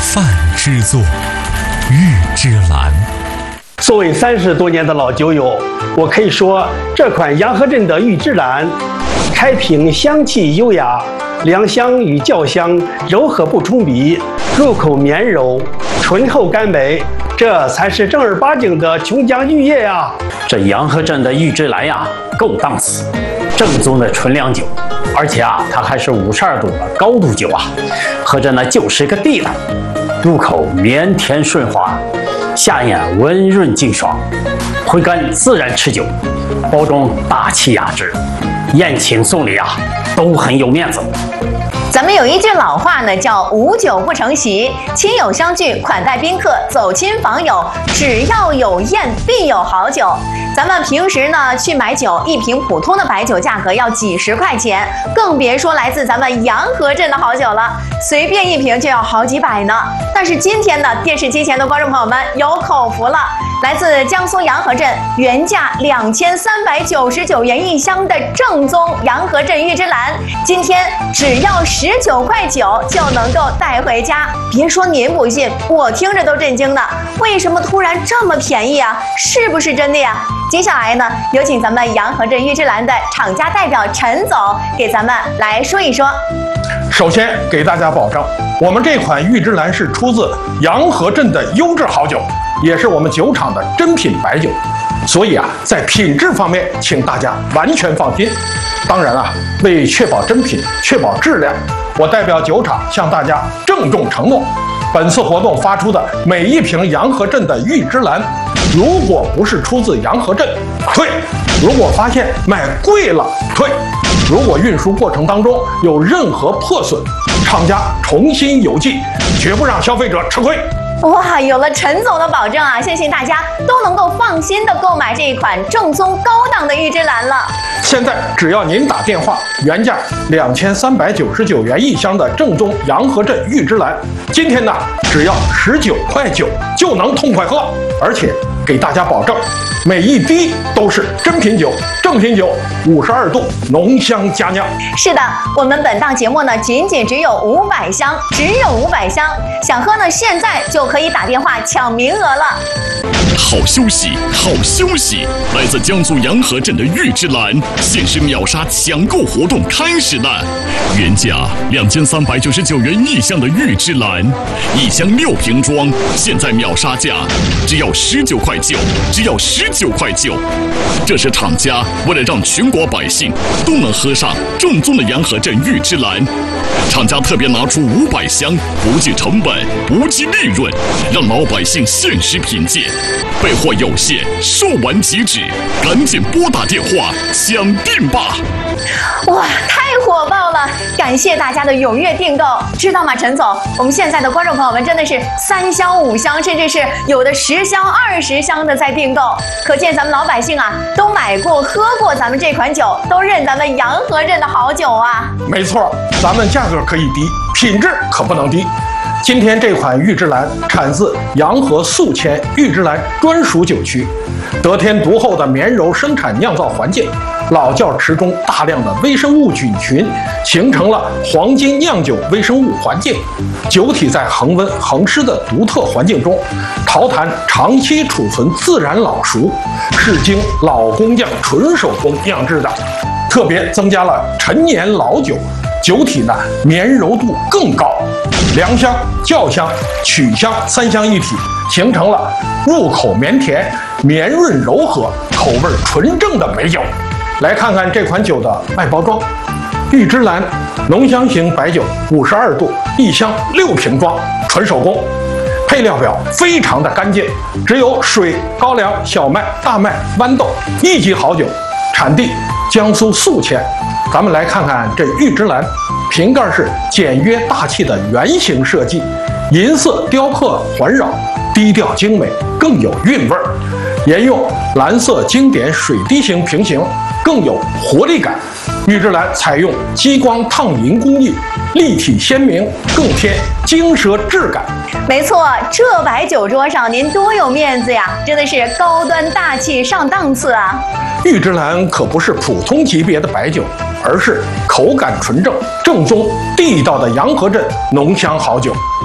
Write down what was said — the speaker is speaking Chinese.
范之作，玉芝兰。 作为30多年的老酒友，我可以说这款洋河镇的玉芝兰，开瓶香气优雅，凉香与酵香柔和不冲鼻，入口绵柔，醇厚甘美，这才是正儿八经的琼浆玉液呀！ 这洋河镇的玉芝兰呀，够档次，正宗的纯粮酒，而且啊，它还是52度的高度酒啊，喝着呢就是个地道，入口绵甜顺滑，下咽温润劲爽，回甘自然持久，包装大气雅致，宴请送礼啊，都很有面子。 咱们有一句老话呢，叫无酒不成席，亲友相聚，款待宾客，走亲访友，只要有宴必有好酒。咱们平时呢去买酒，一瓶普通的白酒价格要几十块钱，更别说来自咱们洋河镇的好酒了，随便一瓶就要好几百呢。但是今天呢，电视机前的观众朋友们有口福了，来自江苏洋河镇，原价2399元一箱的正宗洋河镇玉芝兰，今天只要19块9就能够带回家。别说您不信，我听着都震惊呢。为什么突然这么便宜啊？是不是真的呀？接下来呢，有请咱们洋河镇玉芝兰的厂家代表陈总给咱们来说一说。 首先给大家保证，我们这款玉芝兰是出自洋河镇的优质好酒，也是我们酒厂的珍品白酒，所以啊，在品质方面，请大家完全放心。当然啊，为确保真品、确保质量，我代表酒厂向大家郑重承诺，本次活动发出的每一瓶洋河镇的玉芝兰，如果不是出自洋河镇，退；如果发现卖贵了，退；如果运输过程当中有任何破损，厂家重新邮寄，绝不让消费者吃亏。 哇，有了陈总的保证啊，相信大家都能够放心的购买这一款正宗高档的玉芝兰了。 现在只要您打电话，原价2399元一箱的正宗洋河镇玉芝兰，今天呢只要19块9就能痛快喝，而且给大家保证，每一滴都是真品酒、正品酒，52度浓香佳酿。 是的，我们本档节目呢，仅只有500箱，想喝呢，现在就可以打电话抢名额了。 好消息，好消息！来自江苏洋河镇的玉芝兰限时秒杀抢购活动开始了，原价2399元一箱的玉芝兰，一箱6瓶装，现在秒杀价只要19块9，只要19块9。这是厂家为了让全国百姓都能喝上正宗的洋河镇玉芝兰，厂家特别拿出500箱，不计成本，不计利润，让老百姓限时品鉴。备货有限，售完即止，赶紧拨打电话抢订吧！ 哇，太火爆了！感谢大家的踊跃订购，知道吗，陈总？我们现在的观众朋友们真的是3箱、5箱，甚至是有的10箱、20箱的在订购，可见咱们老百姓啊，都买过、喝过咱们这款酒，都认咱们洋河镇的好酒啊！ 没错，咱们价格可以低，品质可不能低。今天这款玉芝兰产自洋河宿迁玉芝兰专属酒区，得天独厚的绵柔生产酿造环境，老窖池中大量的微生物菌群形成了黄金酿酒微生物环境，酒体在恒温恒湿的独特环境中，陶坛长期储存自然老熟，是经老工匠纯手工酿制的，特别增加了陈年老酒，酒体呢绵柔度更高，凉香、酵香、曲香3香一体，形成了入口绵甜、绵润柔和、口味纯正的美酒。来看看这款酒的外包装，玉芝兰浓香型白酒，52度，一箱6瓶装，纯手工。配料表非常的干净，只有水、高粱、小麦、大麦、豌豆，1级好酒，产地江苏宿迁。咱们来看看这玉芝兰，瓶盖是简约大气的圆形设计，银色雕刻环绕，低调精美，更有韵味儿。沿用蓝色经典水滴形瓶型，更有活力感。玉芝兰采用激光烫银工艺，立体鲜明，更添精奢质感。 没错，这摆酒桌上您多有面子呀，真的是高端大气上档次啊！ 玉芝兰可不是普通级别的白酒，而是口感纯正、正宗地道的洋河镇浓香好酒。